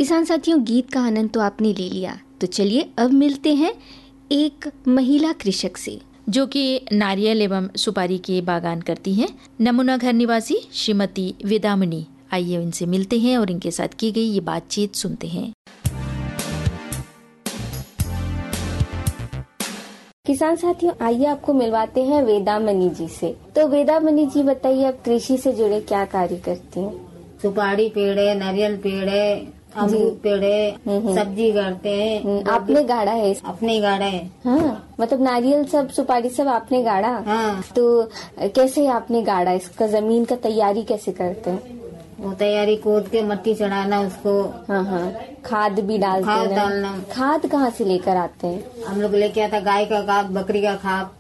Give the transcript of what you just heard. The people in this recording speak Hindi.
किसान साथियों, गीत का आनंद तो आपने ले लिया, तो चलिए अब मिलते हैं एक महिला कृषक से जो कि नारियल एवं सुपारी के बागान करती हैं। नमूना घर निवासी श्रीमती वेदामणि। आइए उनसे मिलते हैं और इनके साथ की गई ये बातचीत सुनते हैं। किसान साथियों, आइए आपको मिलवाते हैं वेदामणि जी से। तो वेदामणि जी बताइए, आप कृषि से जुड़े क्या कार्य करती हैं? सुपारी पेड़ है, नारियल पेड़ है, अमरूद पेड़ है, सब्जी करते हैं। आपने गाड़ा है? अपने गाड़ा है। हाँ, मतलब नारियल सब सुपारी सब आपने गाड़ा? हाँ। तो कैसे आपने गाड़ा, इसका जमीन का तैयारी कैसे करते हैं? वो तैयारी खोद के मट्टी चढ़ाना उसको। हाँ हाँ, खाद भी डालते हैं? खाद डालना। खाद कहाँ से लेकर आते हैं? हम लोग लेके आता गाय का खाद, बकरी का खाद,